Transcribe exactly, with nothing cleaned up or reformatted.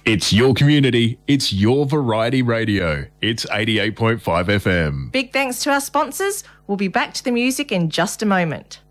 It's your community. It's your variety radio. It's eighty-eight point five F M. Big thanks to our sponsors. We'll be back to the music in just a moment.